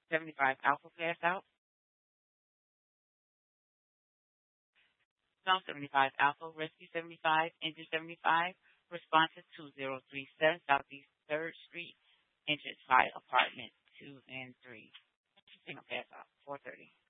75 Alpha pass out. Zone 75 Alpha, Rescue 75, Engine 75, responses 2037 Southeast 3rd Street, Engine 5, Apartment 2 and 3. Single pass out, 4:30.